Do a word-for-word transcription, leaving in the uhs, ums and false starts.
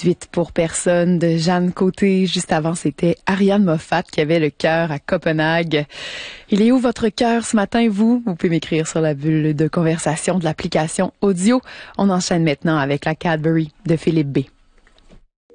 dix-huit pour personne de Jeanne Côté. Juste avant, c'était Ariane Moffat qui avait le cœur à Copenhague. Il est où votre cœur ce matin, vous? Vous pouvez m'écrire sur la bulle de conversation de l'application audio. On enchaîne maintenant avec la Cadbury de Philippe B.